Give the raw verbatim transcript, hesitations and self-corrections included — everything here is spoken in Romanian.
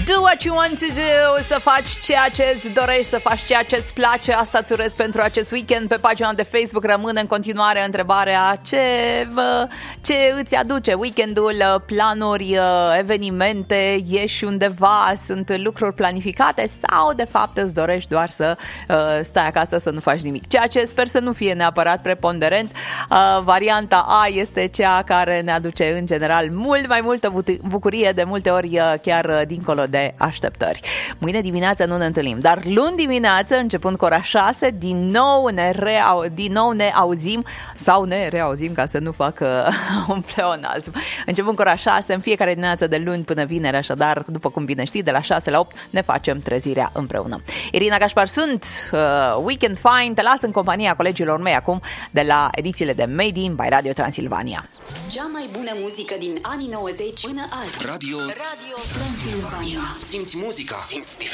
Do what you want to do, să faci ceea ce îți dorești, să faci ceea ce îți place. Asta îți urez pentru acest weekend. Pe pagina de Facebook rămâne în continuare întrebarea ce, vă, ce îți aduce weekendul, planuri, evenimente, ieși undeva, sunt lucruri planificate sau de fapt îți dorești doar să uh, stai acasă, să nu faci nimic. Ceea ce sper să nu fie neapărat preponderent. Uh, varianta A este cea care ne aduce în general mult mai multă bucurie, de multe ori chiar dincolo de așteptări. Mâine dimineață nu ne întâlnim, dar luni dimineață, începând cu ora șase, din nou ne, reau, din nou ne auzim sau ne reauzim, ca să nu fac uh, un pleonasm. Începând cu ora șase, în fiecare dimineață de luni până vineri, așadar, după cum bine știi, de la șase la opt ne facem trezirea împreună. Irina Gașpar sunt, uh, Weekend Fine, te las în compania colegilor mei acum de la edițiile de Made in by Radio Transilvania. Cea mai bună muzică din anii nouăzeci până azi. Radio, Radio Transilvania. Simți muzica, simți